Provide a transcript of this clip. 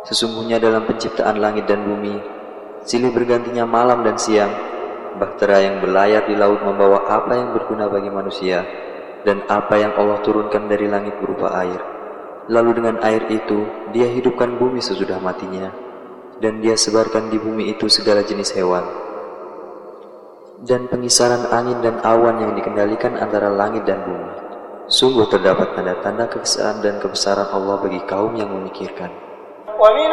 Sesungguhnya dalam penciptaan langit dan bumi, silih bergantinya malam dan siang, bahtera yang berlayar di laut membawa apa yang berguna bagi manusia, dan apa yang Allah turunkan dari langit berupa air. Lalu dengan air itu, dia hidupkan bumi sesudah matinya, dan dia sebarkan di bumi itu segala jenis hewan. Dan pengisaran angin dan awan yang dikendalikan antara langit dan bumi. Sungguh terdapat tanda-tanda keesaan dan kebesaran Allah bagi kaum yang memikirkan.